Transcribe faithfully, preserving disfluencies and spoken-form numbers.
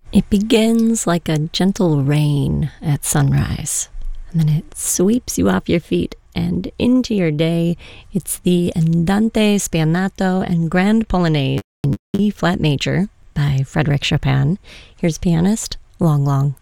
It begins like a gentle rain at sunrise, and then it sweeps you off your feet and into your day. It's the Andante Spianato and Grand Polonaise in E-flat major by Frédéric Chopin. Here's pianist Long Long.